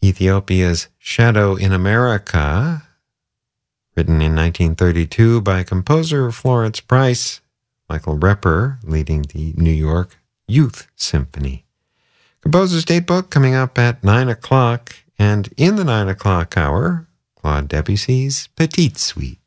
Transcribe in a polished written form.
Ethiopia's Shadow in America, written in 1932 by composer Florence Price, Michael Repper leading the New York Youth Symphony. Composer's Datebook coming up at 9 o'clock, and in the 9 o'clock hour, Claude Debussy's Petite Suite.